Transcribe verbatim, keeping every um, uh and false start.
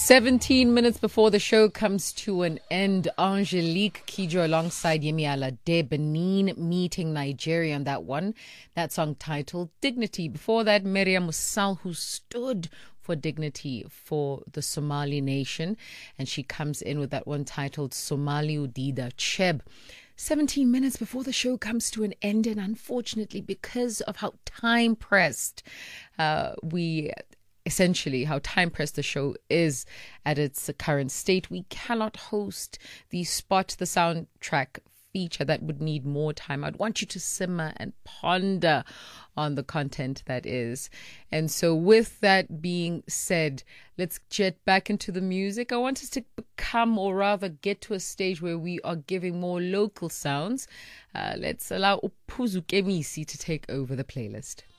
seventeen minutes before the show comes to an end, Angelique Kidjo alongside Yemi Alade, Benin meeting Nigeria on that one. That song titled Dignity. Before that, Miriam Musal, who stood for dignity for the Somali nation. And she comes in with that one titled Somali Udida Cheb. seventeen minutes before the show comes to an end. And unfortunately, because of how time pressed, uh, we... essentially how time pressed the show is at its current state, we cannot host the Spot the Soundtrack feature. That would need more time. I'd want you to simmer and ponder on the content that is. And so with that being said, let's jet back into the music. I want us to become, or rather get to a stage where we are giving more local sounds. Uh, let's allow Uphuzu Kemisi to take over the playlist.